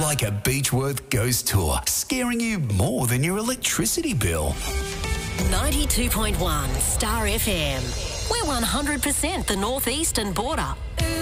Like a Beechworth ghost tour, scaring you more than your electricity bill. 92.1 Star FM. We're 100% the northeastern border.